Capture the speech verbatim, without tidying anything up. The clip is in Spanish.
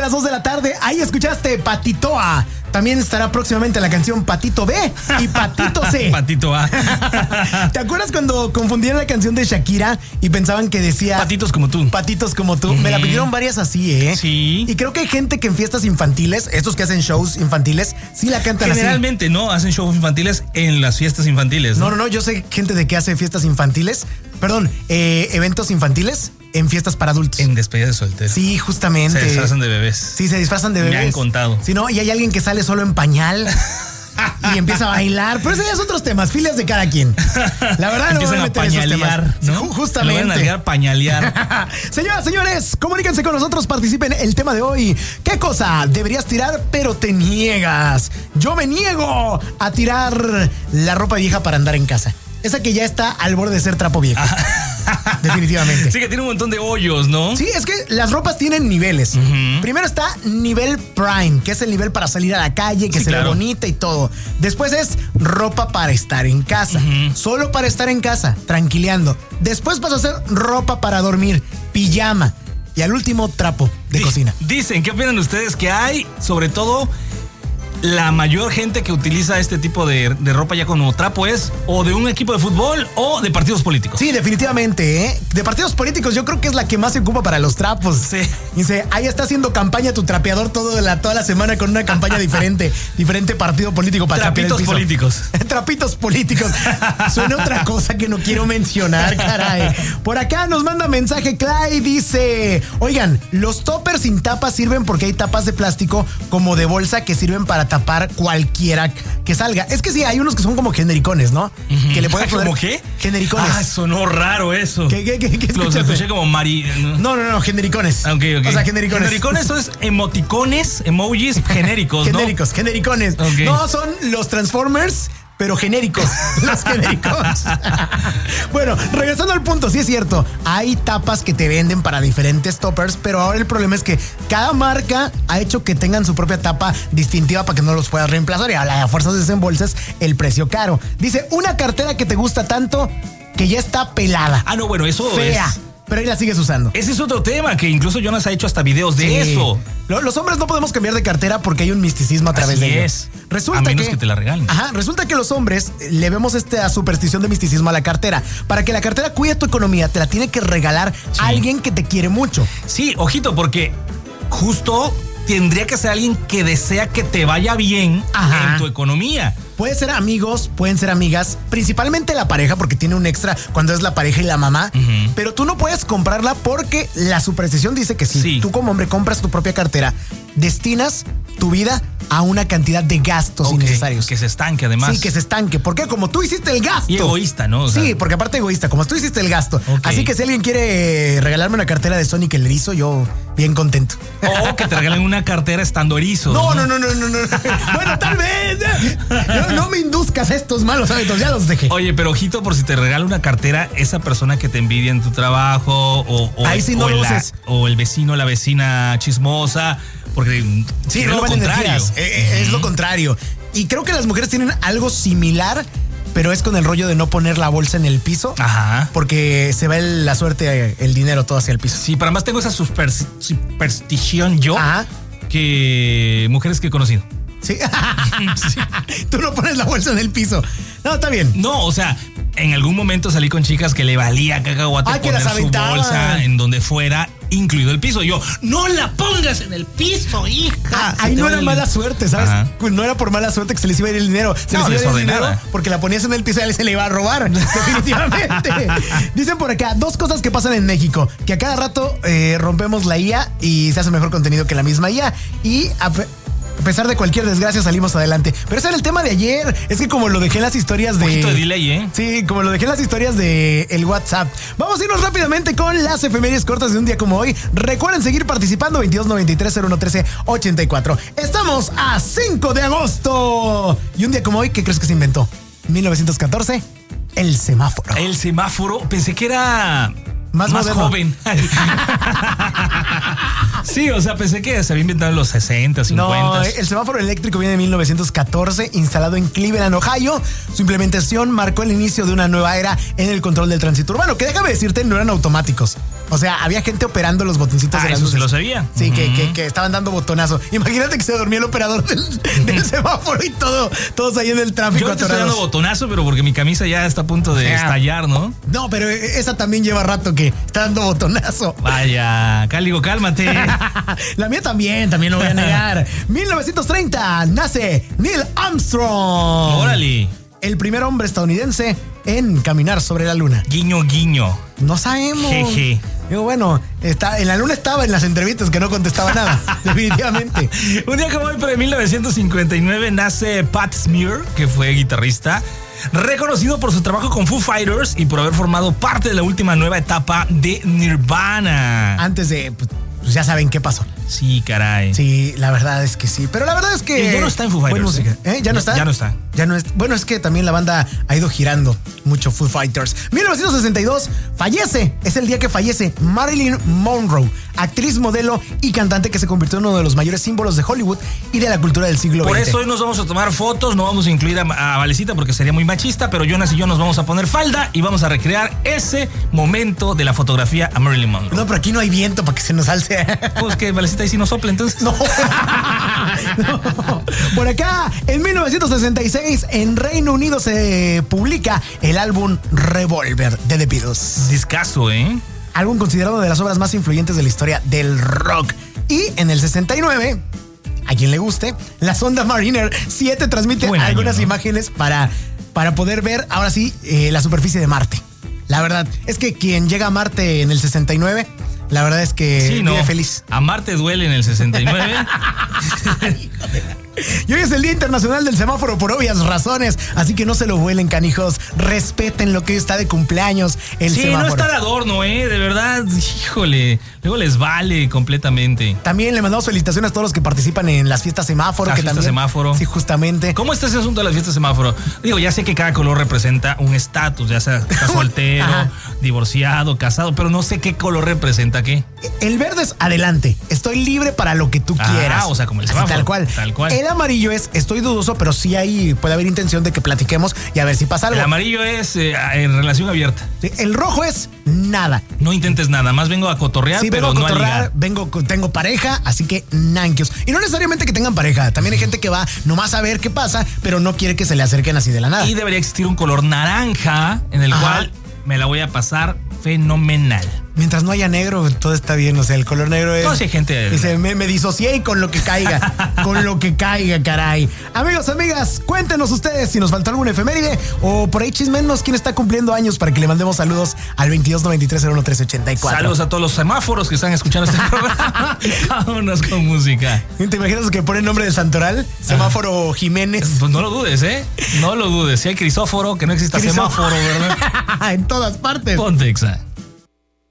las dos de la tarde. Ahí escuchaste Patito A. También estará próximamente la canción Patito B y Patito C. Patito A. ¿Te acuerdas cuando confundían la canción de Shakira y pensaban que decía Patitos como tú? Patitos como tú. Uh-huh. Me la pidieron varias así, ¿eh? Sí. Y creo que hay gente que en fiestas infantiles, estos que hacen shows infantiles, sí la cantan Generalmente, así. ¿no? Hacen shows infantiles en las fiestas infantiles. No, no, no. Yo sé gente de que hace fiestas infantiles. Perdón, eh, eventos infantiles en fiestas para adultos. En despedida de soltero. Sí, justamente. Se disfrazan de bebés. Sí, se disfrazan de bebés. Me han contado. Sí, no, y hay alguien que sale solo en pañal y empieza a bailar. Pero eso ya es otros temas, filias de cada quien. La verdad, no empiezan voy a a meter esos pañalear, temas. ¿no? Sí, justamente. Lo van a nalguear, pañalear. Señoras, señores, comuníquense con nosotros, participen en el tema de hoy. ¿Qué cosa deberías tirar pero te niegas? Yo me niego a tirar la ropa vieja para andar en casa. Esa que ya está al borde de ser trapo viejo. Definitivamente. Sí, que tiene un montón de hoyos, ¿no? Sí, es que las ropas tienen niveles. Uh-huh. Primero está nivel prime, que es el nivel para salir a la calle, que Sí, se claro. ve bonita y todo. Después es ropa para estar en casa. Uh-huh. Solo para estar en casa, tranquileando. Después vas a hacer ropa para dormir, pijama. Y al último, trapo de Di- cocina. Dicen, ¿qué opinan ustedes? Que hay, sobre todo, la mayor gente que utiliza este tipo de, de ropa ya como trapo es o de un equipo de fútbol o de partidos políticos. Sí, definitivamente, ¿eh? De partidos políticos yo creo que es la que más se ocupa para los trapos. Sí. Dice, ahí está haciendo campaña tu trapeador todo la, toda la semana con una campaña diferente. Diferente partido político para trapear el Trapitos piso. políticos. Trapitos políticos. Suena otra cosa que no quiero mencionar, caray. Por acá nos manda mensaje Clay, dice, oigan, los toppers sin tapa sirven porque hay tapas de plástico como de bolsa que sirven para tapar cualquiera que salga. Es que sí, hay unos que son como genericones, ¿no? Uh-huh. Que le pueden poner... ¿Cómo qué? Genericones. Ah, sonó raro eso. ¿Qué, qué, qué, qué Los escuchaste? escuché como Mari... No, no, no, genericones. Ok, ok. O sea, genericones. Genericones son emoticones, emojis genéricos, ¿no? Genéricos, genericones. Ok. No, son los Transformers, pero genéricos. Los genéricos. Bueno, regresando al punto, sí es cierto. Hay tapas que te venden para diferentes toppers, pero ahora el problema es que cada marca ha hecho que tengan su propia tapa distintiva para que no los puedas reemplazar y a la fuerza desembolsas el precio caro. Dice, una cartera que te gusta tanto que ya está pelada. Ah, no, bueno, eso Fea. es... Pero ahí la sigues usando. Ese es otro tema que incluso Jonas ha hecho hasta videos de Sí. eso. Lo- Los hombres no podemos cambiar de cartera porque hay un misticismo a través Así de ello. es. Resulta A menos que, que te la regalen. Ajá, resulta que los hombres le vemos esta superstición de misticismo a la cartera. Para que la cartera cuide tu economía, te la tiene que regalar Sí. alguien que te quiere mucho. Sí, ojito, porque justo tendría que ser alguien que desea que te vaya bien Ajá. en tu economía. Pueden ser amigos, pueden ser amigas, principalmente la pareja, porque tiene un extra cuando es la pareja y la mamá. Ujú. Pero tú no puedes comprarla porque la superstición dice que si Sí. tú como hombre compras tu propia cartera, destinas tu vida a una cantidad de gastos Ok, innecesarios. que se estanque además. Sí, que se estanque. ¿Por qué? Como tú hiciste el gasto. Y egoísta, ¿no? O sea, Sí, porque aparte egoísta, como tú hiciste el gasto. Ok. Así que si alguien quiere regalarme una cartera de Sonic el erizo, yo bien contento. O que te regalen una cartera estando erizo. No, no, no, no, no, no. Bueno, tal vez. No, no me induzcas a estos malos hábitos, ya los dejé. Oye, pero ojito por si te regala una cartera esa persona que te envidia en tu trabajo o, o, Ahí sí no o, lo la- uses. o el vecino, la vecina chismosa, porque Sí, es lo roban contrario. energías. Eh, eh, es lo contrario. Y creo que las mujeres tienen algo similar, pero es con el rollo de no poner la bolsa en el piso. Ajá. Porque se va el- la suerte, el dinero todo hacia el piso. Sí, para más tengo esa super- superstición yo Ajá. que mujeres que he conocido. ¿Sí? Tú no pones la bolsa en el piso. No, está bien. No, o sea, en algún momento salí con chicas que le valía cacahuate Ah, que poner las su aventaban. bolsa en donde fuera, incluido el piso. Yo, no la pongas en el piso, hija. Ah, Se ahí te no va era el- mala suerte, ¿sabes? Ajá. Pues no era por mala suerte que se les iba a ir el dinero. Se No, les iba a ir el desordenada. dinero porque la ponías en el piso y a él se le iba a robar. Definitivamente. Dicen por acá dos cosas que pasan en México: que a cada rato eh, rompemos la I A y se hace mejor contenido que la misma I A. Y a, pe- a pesar de cualquier desgracia salimos adelante. Pero ese era el tema de ayer. Es que como lo dejé en las historias de. Un poquito de delay, ¿eh? Sí, como lo dejé en las historias de el WhatsApp. Vamos a irnos rápidamente con las efemérides cortas de un día como hoy. Recuerden seguir participando. veintidós noventa y tres cero uno trece ochenta y cuatro. Estamos a cinco de agosto. Y un día como hoy, ¿qué crees que se inventó? mil novecientos catorce, el semáforo. El semáforo, pensé que era Más más, moderno. joven. Sí, o sea, pensé que se había inventado en los sesenta, cincuenta. No, el semáforo eléctrico viene de mil novecientos catorce, instalado en Cleveland, Ohio. Su implementación marcó el inicio de una nueva era en el control del tránsito urbano, que déjame decirte, no eran automáticos. O sea, había gente operando los botoncitos Ah, de las eso luces. sí lo sabía. Sí, Ujú. que, que, que estaban dando botonazo. Imagínate que se dormía el operador del, del semáforo y todo, todos ahí en el tráfico Yo te estoy dando atorados. botonazo, pero porque mi camisa ya está a punto de sea. estallar, ¿no? No, pero esa también lleva rato que está dando botonazo. Vaya, Cáligo, cálmate. La mía también, también lo voy a negar. mil novecientos treinta nace Neil Armstrong. Órale. El primer hombre estadounidense en caminar sobre la luna. Guiño, guiño. No sabemos. Jeje. Digo, bueno, está, en la luna estaba en las entrevistas que no contestaba nada, definitivamente. Un día como hoy, pero en mil novecientos cincuenta y nueve, nace Pat Smear, que fue guitarrista, reconocido por su trabajo con Foo Fighters y por haber formado parte de la última nueva etapa de Nirvana. Antes de, pues, pues ya saben qué pasó. Sí, caray. Sí, la verdad es que sí. Pero la verdad es que. Y ya no está en Foo buena Fighters, música. ¿Eh? ¿Ya no Ya- está? ya no está. Ya no es. Bueno, es que también la banda ha ido girando mucho Foo Fighters. mil novecientos sesenta y dos fallece. Es el día que fallece Marilyn Monroe, actriz, modelo y cantante que se convirtió en uno de los mayores símbolos de Hollywood y de la cultura del siglo Por veinte. eso hoy nos vamos a tomar fotos, no vamos a incluir a, a Valecita porque sería muy machista, pero Jonas y yo nos vamos a poner falda y vamos a recrear ese momento de la fotografía a Marilyn Monroe. No, pero aquí no hay viento para que se nos alce. Pues que Valecita ahí sí nos sopla, entonces. No. No. Por acá, en mil novecientos sesenta y seis, en Reino Unido se publica el álbum Revolver de The Beatles. Discaso, ¿eh? Álbum considerado de las obras más influyentes de la historia del rock. Y en el sesenta y nueve, a quien le guste, la sonda Mariner siete transmite Buen año, algunas ¿no? imágenes para, para poder ver, ahora sí, eh, la superficie de Marte. La verdad es que quien llega a Marte en el sesenta y nueve, la verdad es que Sí, no. vive feliz. A Marte duele en el sesenta y nueve. Y hoy es el Día Internacional del Semáforo por obvias razones, así que no se lo vuelen, canijos. Respeten lo que hoy está de cumpleaños el Sí, semáforo. no está de adorno, ¿eh? De verdad, híjole. Luego les vale completamente. También le mandamos felicitaciones a todos los que participan en las fiestas semáforo. La que fiesta también, semáforo. Sí, justamente. ¿Cómo está ese asunto de la fiesta semáforo? Digo, ya sé que cada color representa un estatus, ya sea está soltero, Ajá. divorciado, casado, pero no sé qué color representa qué. El verde es adelante. Estoy libre para lo que tú Ah, quieras. o sea, como el Así, semáforo, Tal cual. tal cual. El amarillo es estoy dudoso, pero sí ahí puede haber intención de que platiquemos y a ver si pasa algo. El amarillo es eh, en relación abierta. Sí, el rojo es nada. No intentes nada, más vengo a cotorrear, Sí, pero vengo a no a cotorrear, ligar. vengo, con- tengo pareja, así que nanquios. Y no necesariamente que tengan pareja, también hay gente que va nomás a ver qué pasa, pero no quiere que se le acerquen así de la nada. Y debería existir un color naranja en el Ajá. cual me la voy a pasar fenomenal. Mientras no haya negro, todo está bien. O sea, el color negro es. No, sí hay gente- Dice, me, me disocié con lo que caiga. Con lo que caiga, caray. Amigos, amigas, cuéntenos ustedes si nos faltó algún efeméride o por ahí chismenos quién está cumpliendo años para que le mandemos saludos al veintidós noventa y tres cero uno tres ochenta y cuatro. Saludos a todos los semáforos que están escuchando este programa. Vámonos con música. ¿Te imaginas que pone el nombre de Santoral? Semáforo Jiménez. Pues no lo dudes, ¿eh? No lo dudes. Si hay crisóforo, que no exista Crisó- semáforo, ¿verdad? En todas partes. Ponte, Exa.